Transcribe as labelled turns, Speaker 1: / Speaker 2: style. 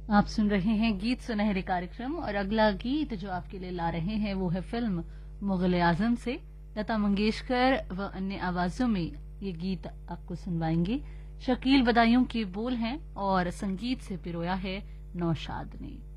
Speaker 1: आप सुन रहे हैं गीत सुनहरे कार्यक्रम और अगला गीत जो आपके लिए ला रहे हैं वो है फिल्म मुगल आजम से लता मंगेशकर व अन्य आवाजों में ये गीत आपको सुनवाएंगे। शकील बदायूं के बोल हैं और संगीत से पिरोया है नौशाद ने।